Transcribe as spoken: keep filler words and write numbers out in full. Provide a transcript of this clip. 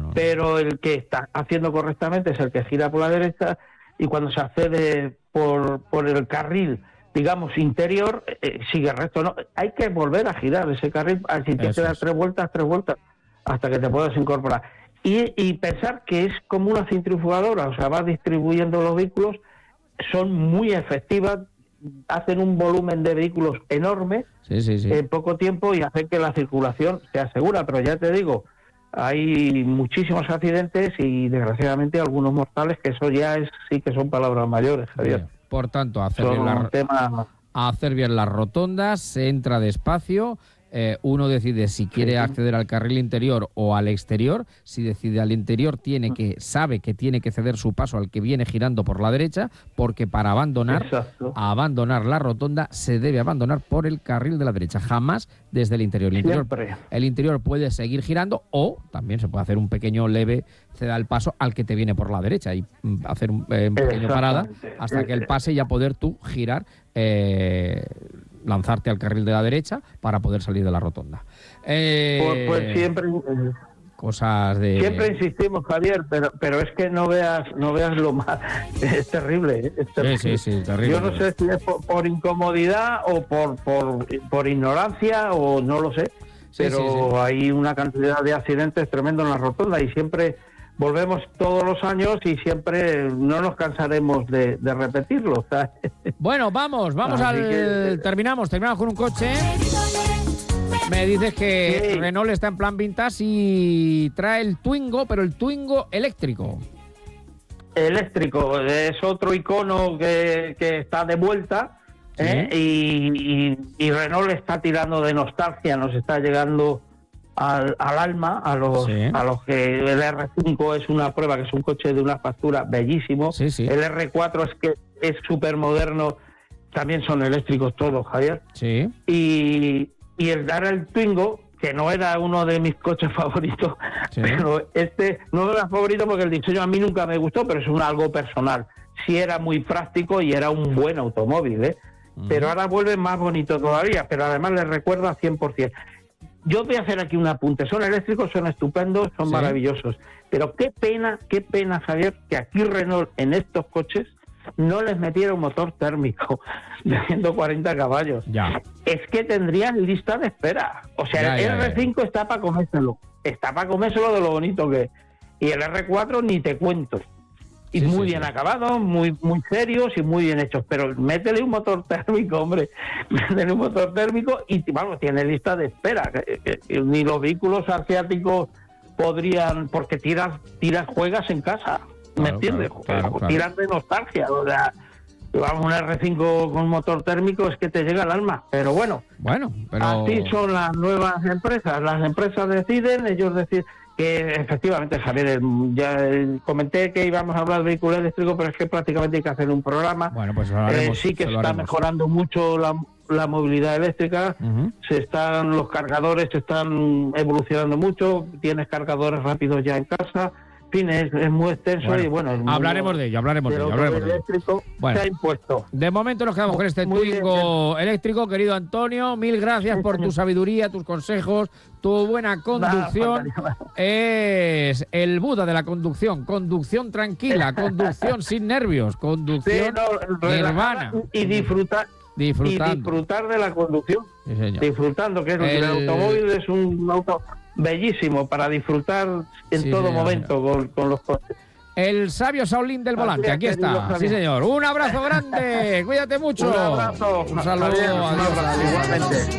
no. Pero el que está haciendo correctamente es el que gira por la derecha, y cuando se accede por, por el carril, digamos, interior, eh, sigue recto. No, hay que volver a girar ese carril, si tienes que dar tres vueltas, tres vueltas, hasta que te puedas incorporar. Y, y pensar que es como una centrifugadora, o sea, va distribuyendo los vehículos, son muy efectivas, hacen un volumen de vehículos enorme sí, sí, sí. en poco tiempo y hacen que la circulación se asegura, pero ya te digo, hay muchísimos accidentes y desgraciadamente algunos mortales, que eso ya es sí que son palabras mayores, Javier. Bien. Por tanto, hacer son bien, la, un tema... hacer bien las rotondas, se entra despacio. Eh, uno decide si quiere acceder al carril interior o al exterior. Si decide al interior, tiene que sabe que tiene que ceder su paso al que viene girando por la derecha, porque para abandonar abandonar la rotonda se debe abandonar por el carril de la derecha, jamás desde el interior. El interior, el interior puede seguir girando, o también se puede hacer un pequeño leve ceda el paso al que te viene por la derecha y hacer un eh, pequeño parada hasta que él pase y ya poder tú girar, eh, lanzarte al carril de la derecha para poder salir de la rotonda. Eh, pues, pues siempre cosas de siempre insistimos, Javier, pero pero es que no veas no veas lo más, es terrible, es terrible. Sí, sí, sí, terrible. Yo no sé si es por, por incomodidad o por, por por ignorancia o no lo sé, sí, pero sí, sí. hay una cantidad de accidentes tremendo en la rotonda y siempre volvemos todos los años y siempre no nos cansaremos de, de repetirlo, ¿sabes? Bueno, vamos, vamos Así al... Que... Terminamos, terminamos con un coche. Me dices que sí. Renault está en plan vintage y trae el Twingo, pero el Twingo eléctrico. Eléctrico, es otro icono que, que está de vuelta, ¿sí? ¿eh? y, y, y Renault le está tirando de nostalgia, nos está llegando al, al alma, a los, sí. a los que el R cinco es una prueba, que es un coche de una factura bellísimo, sí, sí. el R cuatro es que es súper moderno, también son eléctricos todos, Javier, sí. y, y el dar el Twingo, que no era uno de mis coches favoritos, sí. pero este no era favorito porque el diseño a mí nunca me gustó, pero es un algo personal, sí era muy práctico y era un buen automóvil, ¿eh? Uh-huh. Pero ahora vuelve más bonito todavía, pero además le recuerda cien por ciento. Yo voy a hacer aquí un apunte, son eléctricos, son estupendos, son sí. maravillosos, pero qué pena, qué pena, Javier, que aquí Renault en estos coches no les metiera un motor térmico de ciento cuarenta caballos. Ya. Es que tendrían lista de espera. O sea, ya, el ya, R cinco ya. está para comérselo, está para comérselo de lo bonito que es. Y el R cuatro ni te cuento. Y sí, muy sí, bien sí. acabados, muy muy serios y muy bien hechos. Pero métele un motor térmico, hombre. Métele un motor térmico y, vamos, tiene lista de espera. Que, que, que, ni los vehículos asiáticos podrían, porque tiras, tiras juegas en casa. ¿Me claro, entiendes? Claro, claro, claro. Tiras de nostalgia. O sea, vamos, un R cinco con motor térmico es que te llega al alma. Pero bueno, bueno pero... así son las nuevas empresas. Las empresas deciden, ellos deciden. Que efectivamente, Javier, ya comenté que íbamos a hablar de vehículos eléctricos, pero es que prácticamente hay que hacer un programa. Bueno, pues lo haremos, eh, sí que se está mejorando mucho la, la movilidad eléctrica, uh-huh. se están los cargadores se están evolucionando mucho, tienes cargadores rápidos ya en casa. En fin, es, es muy extenso bueno, y bueno... Hablaremos de ello, hablaremos de ello. Hablaremos de ello. Bueno, se ha impuesto. De momento nos quedamos con este Twingo eléctrico, querido Antonio. Mil gracias sí, por señor. tu sabiduría, tus consejos, tu buena conducción. Nah, es el Buda de la conducción. Conducción tranquila, conducción sin nervios, conducción sí, no, nirvana. Y disfrutar, Disfrutando. y disfrutar de la conducción. Sí, señor. Disfrutando, que es el... el automóvil es un auto... bellísimo para disfrutar en sí, todo señor, momento señor. Con, con los coches. El sabio Shaolin del volante, aquí está. Sí, señor. Un abrazo grande. Cuídate mucho. Un abrazo. Un saludo. Un abrazo, igualmente.